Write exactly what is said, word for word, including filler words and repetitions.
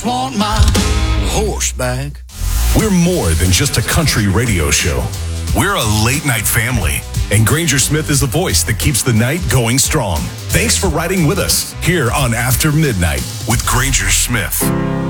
just want my horse back. We're more than just a country radio show. We're a late night family, and Granger Smith is the voice that keeps the night going strong. Thanks for riding with us here on After Midnight with Granger Smith.